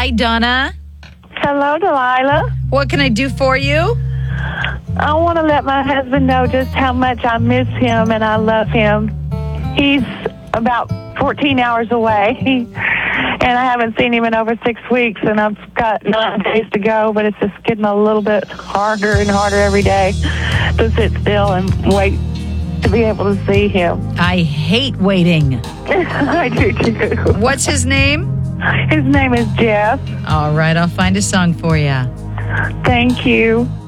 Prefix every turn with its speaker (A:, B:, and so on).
A: Hi, Donna.
B: Hello, Delilah.
A: What can I do for you?
B: I want to let my husband know just how much I miss him and I love him. He's about 14 hours away, and I haven't seen him in over 6 weeks, and I've got 9 days to go, but it's just getting a little bit harder and harder every day to sit still and wait to be able to see him.
A: I hate waiting.
B: I do too.
A: What's his name?
B: His name is Jeff.
A: All right, I'll find a song for you.
B: Thank you.